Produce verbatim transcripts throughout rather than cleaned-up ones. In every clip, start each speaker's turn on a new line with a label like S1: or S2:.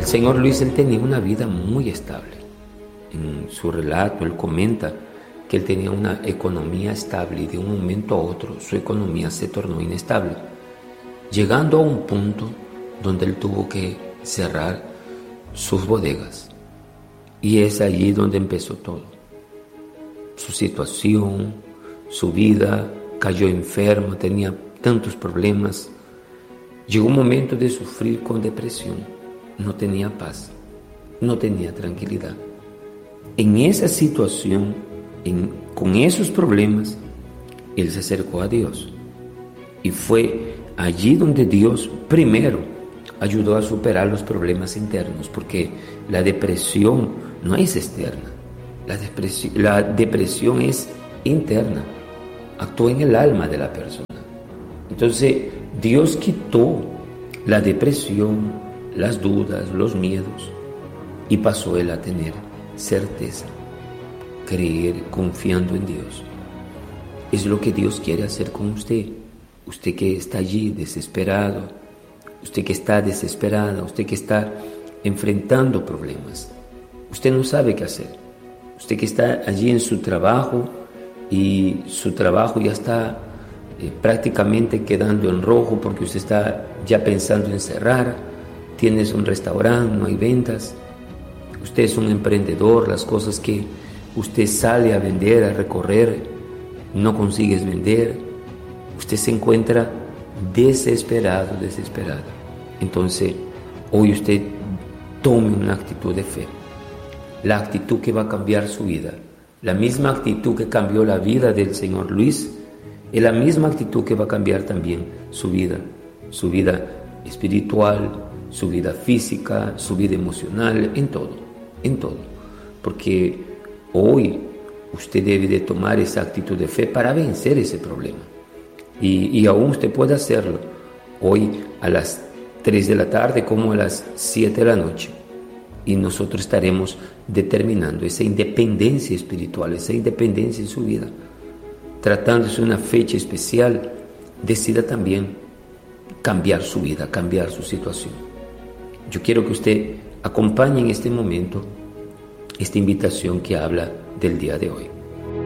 S1: señor Luis, él tenía una vida muy estable. En su relato, él comenta que él tenía una economía estable y de un momento a otro su economía se tornó inestable, llegando a un punto donde él tuvo que cerrar sus bodegas. Y es allí donde empezó todo. Su situación, su vida, cayó enfermo, tenía tantos problemas. Llegó un momento de sufrir con depresión, no tenía paz, no tenía tranquilidad. En esa situación, en, con esos problemas, él se acercó a Dios. Y fue allí donde Dios primero ayudó a superar los problemas internos, porque la depresión no es externa, la depresión, la depresión es interna, actúa en el alma de la persona. Entonces Dios quitó la depresión, las dudas, los miedos, y pasó él a tener certeza, creer, confiando en Dios. Es lo que Dios quiere hacer con usted. Usted que está allí desesperado, usted que está desesperada, usted que está enfrentando problemas, usted no sabe qué hacer. Usted que está allí en su trabajo y su trabajo ya está eh, prácticamente quedando en rojo porque usted está ya pensando en cerrar, tienes un restaurante, no hay ventas, usted es un emprendedor, las cosas que usted sale a vender, a recorrer, no consigues vender, usted se encuentra desesperado, desesperada. Entonces, hoy usted tome una actitud de fe, la actitud que va a cambiar su vida, la misma actitud que cambió la vida del señor Luis, es la misma actitud que va a cambiar también su vida, su vida espiritual, su vida física, su vida emocional, en todo, en todo. Porque hoy usted debe de tomar esa actitud de fe para vencer ese problema. Y, y aún usted puede hacerlo hoy a las tres de la tarde como a las siete de la noche. Y nosotros estaremos determinando esa independencia espiritual, esa independencia en su vida. Tratándose de una fecha especial, decida también cambiar su vida, cambiar su situación. Yo quiero que usted acompañe en este momento esta invitación que habla del día de hoy.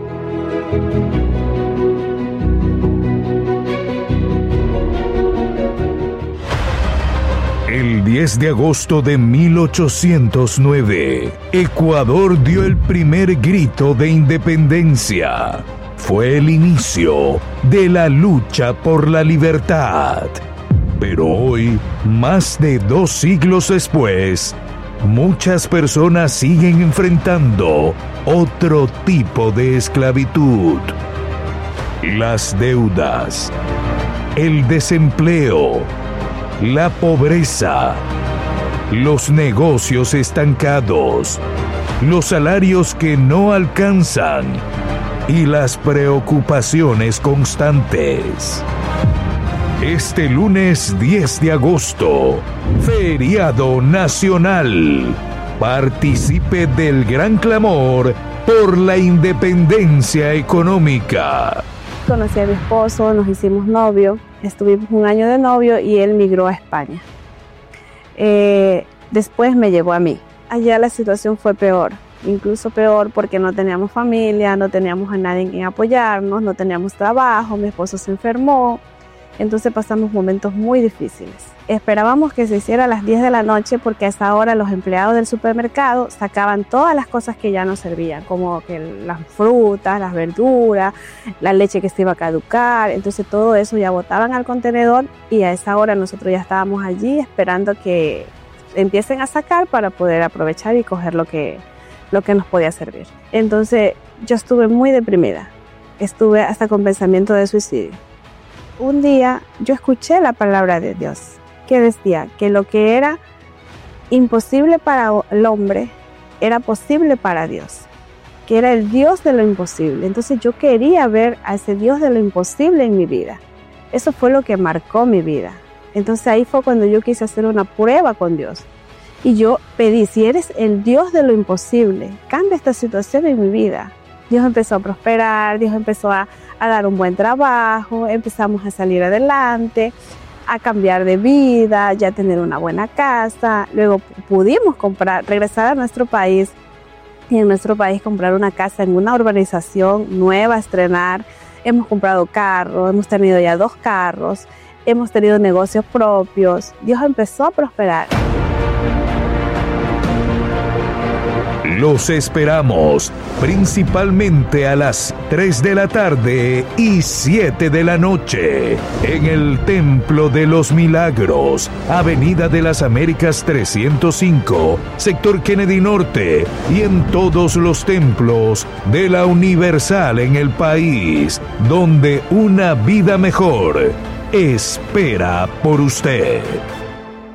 S2: El diez de agosto de mil ochocientos nueve, Ecuador dio el primer grito de independencia. Fue el inicio de la lucha por la libertad. Pero hoy, más de dos siglos después, muchas personas siguen enfrentando otro tipo de esclavitud. Las deudas, el desempleo, la pobreza, los negocios estancados, los salarios que no alcanzan y las preocupaciones constantes. Este lunes diez de agosto, feriado nacional. Participe del gran clamor por la independencia económica.
S3: Conocí a mi esposo, nos hicimos novio, estuvimos un año de novio y él migró a España. Eh, después me llevó a mí. Allá la situación fue peor, incluso peor porque no teníamos familia, no teníamos a nadie en quien apoyarnos, no teníamos trabajo, mi esposo se enfermó. Entonces pasamos momentos muy difíciles. Esperábamos que se hiciera a las diez de la noche porque a esa hora los empleados del supermercado sacaban todas las cosas que ya no servían, como que las frutas, las verduras, la leche que se iba a caducar. Entonces todo eso ya botaban al contenedor y a esa hora nosotros ya estábamos allí esperando que empiecen a sacar para poder aprovechar y coger lo que, lo que nos podía servir. Entonces yo estuve muy deprimida, estuve hasta con pensamiento de suicidio. Un día yo escuché la palabra de Dios que decía que lo que era imposible para el hombre era posible para Dios, que era el Dios de lo imposible. Entonces yo quería ver a ese Dios de lo imposible en mi vida. Eso fue lo que marcó mi vida. Entonces ahí fue cuando yo quise hacer una prueba con Dios. Y yo pedí, si eres el Dios de lo imposible, cambia esta situación en mi vida. Dios empezó a prosperar, Dios empezó a, a dar un buen trabajo, empezamos a salir adelante, a cambiar de vida, ya tener una buena casa. Luego pudimos comprar, regresar a nuestro país y en nuestro país comprar una casa en una urbanización nueva, estrenar. Hemos comprado carros, hemos tenido ya dos carros, hemos tenido negocios propios. Dios empezó a prosperar.
S2: Los esperamos principalmente a las tres de la tarde y siete de la noche en el Templo de los Milagros, Avenida de las Américas trescientos cinco, Sector Kennedy Norte, y en todos los templos de la Universal en el país, donde una vida mejor espera por usted.